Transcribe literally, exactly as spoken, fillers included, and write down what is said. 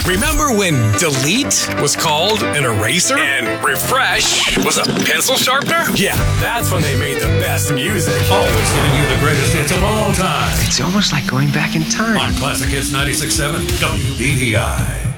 Remember when delete was called an eraser? And refresh was a pencil sharpener? Yeah, that's when they made the best music. Always giving you the greatest hits of all time. It's almost like going back in time. On Classic Hits ninety-six point seven W B D I.